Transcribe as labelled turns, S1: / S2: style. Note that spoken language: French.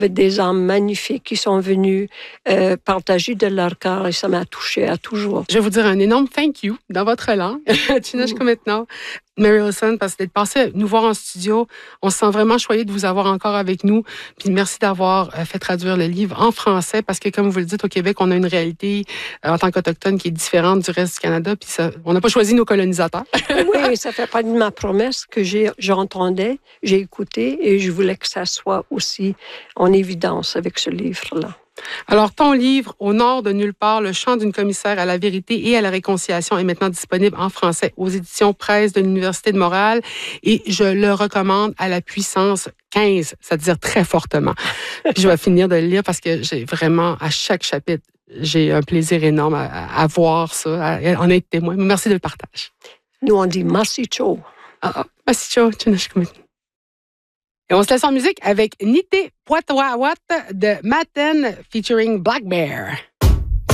S1: Des âmes magnifiques qui sont venus partager de leur cœur et ça m'a touchée à toujours.
S2: Je vais vous dire un énorme thank you dans votre langue. maintenant, Mary Wilson, parce que d'être passée nous voir en studio, on se sent vraiment choyé de vous avoir encore avec nous. Puis merci d'avoir fait traduire le livre en français parce que, comme vous le dites, au Québec, on a une réalité en tant qu'Autochtone qui est différente du reste du Canada. Puis on n'a pas choisi nos colonisateurs.
S1: Oui, ça fait partie de ma promesse que j'entendais, j'ai écouté et je voulais que ça soit aussi en évidence avec ce livre-là.
S2: Alors, ton livre, Au nord de nulle part, le chant d'une commissaire à la vérité et à la réconciliation est maintenant disponible en français aux éditions Presse de l'Université de Montréal et je le recommande à la puissance 15, c'est-à-dire très fortement. Puis je vais finir de le lire parce que j'ai vraiment, à chaque chapitre, j'ai un plaisir énorme à voir ça, à en être témoin. Merci de le partage.
S1: Nous, on dit Masicho.
S2: Masicho, et on se laisse en musique avec Nite Poitouawat de Maten featuring Black Bear.